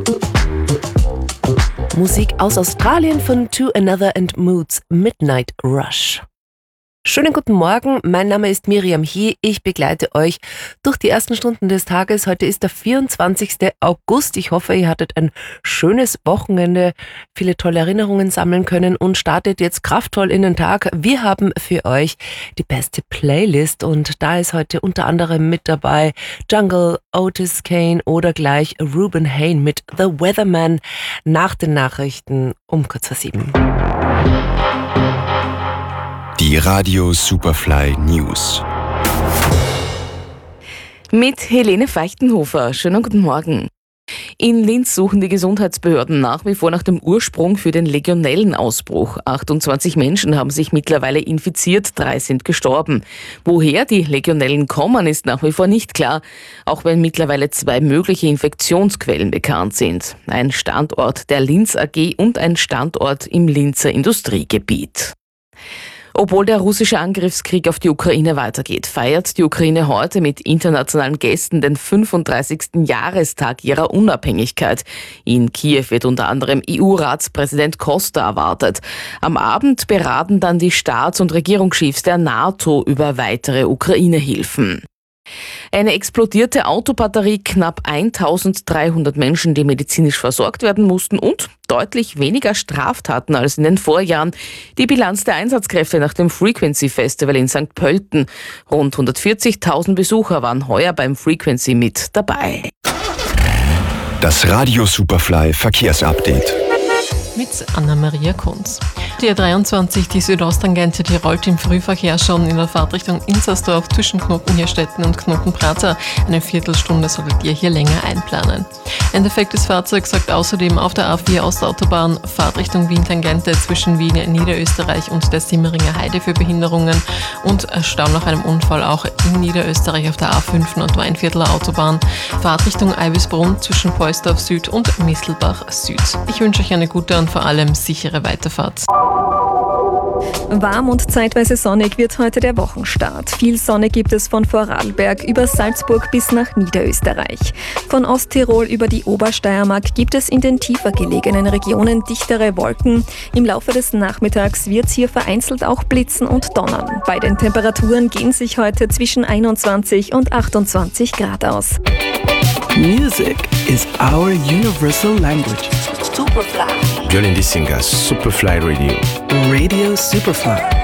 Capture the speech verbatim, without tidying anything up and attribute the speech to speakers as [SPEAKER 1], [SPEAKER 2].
[SPEAKER 1] Musik aus Australien von To Another and Moods, Midnight Rush. Schönen guten Morgen, mein Name ist Miriam Hie, ich begleite euch durch die ersten Stunden des Tages. Heute ist der vierundzwanzigster August. Ich hoffe, ihr hattet ein schönes Wochenende, viele tolle Erinnerungen sammeln können und startet jetzt kraftvoll in den Tag. Wir haben für euch die beste Playlist und da ist heute unter anderem mit dabei Jungle, Otis Kane oder gleich Ruben Hain mit The Weatherman nach den Nachrichten um kurz vor sieben.
[SPEAKER 2] Die Radio Superfly News.
[SPEAKER 3] Mit Helene Feichtenhofer. Schönen guten Morgen. In Linz suchen die Gesundheitsbehörden nach wie vor nach dem Ursprung für den Legionellenausbruch. achtundzwanzig Menschen haben sich mittlerweile infiziert, drei sind gestorben. Woher die Legionellen kommen, ist nach wie vor nicht klar, auch wenn mittlerweile zwei mögliche Infektionsquellen bekannt sind. Ein Standort der Linz A G und ein Standort im Linzer Industriegebiet. Obwohl der russische Angriffskrieg auf die Ukraine weitergeht, feiert die Ukraine heute mit internationalen Gästen den fünfunddreißigsten Jahrestag ihrer Unabhängigkeit. In Kiew wird unter anderem E U-Ratspräsident Costa erwartet. Am Abend beraten dann die Staats- und Regierungschefs der NATO über weitere Ukraine-Hilfen. Eine explodierte Autobatterie, knapp eintausenddreihundert Menschen, die medizinisch versorgt werden mussten und deutlich weniger Straftaten als in den Vorjahren. Die Bilanz der Einsatzkräfte nach dem Frequency Festival in Sankt Pölten. Rund hundertvierzigtausend Besucher waren heuer beim Frequency mit dabei.
[SPEAKER 2] Das Radio Superfly Verkehrsupdate.
[SPEAKER 4] Mit Anna-Maria Kunz. Die A dreiundzwanzig, die Südosttangente, die rollt im Frühverkehr schon in der Fahrtrichtung Inzersdorf zwischen Knotenhierstetten und Knotenprater. Eine Viertelstunde solltet ihr hier länger einplanen. Ein defektes Fahrzeug sorgt außerdem auf der A vier Ostautobahn Fahrtrichtung Wien-Tangente zwischen Wien, Niederösterreich und der Simmeringer Heide für Behinderungen und Stau nach einem Unfall auch in Niederösterreich auf der A fünf Nordweinviertler Autobahn. Fahrtrichtung Eibisbrunn zwischen Poisdorf Süd und Mistelbach Süd. Ich wünsche euch eine gute und vor allem sichere Weiterfahrt.
[SPEAKER 5] Warm und zeitweise sonnig wird heute der Wochenstart. Viel Sonne gibt es von Vorarlberg über Salzburg bis nach Niederösterreich. Von Osttirol über die Obersteiermark gibt es in den tiefer gelegenen Regionen dichtere Wolken. Im Laufe des Nachmittags wird es hier vereinzelt auch blitzen und donnern. Bei den Temperaturen gehen sich heute zwischen einundzwanzig und achtundzwanzig Grad aus.
[SPEAKER 6] Music is our universal language.
[SPEAKER 1] Superfly.
[SPEAKER 2] Jolene Dissinga, Superfly Radio.
[SPEAKER 6] Radio Superfly.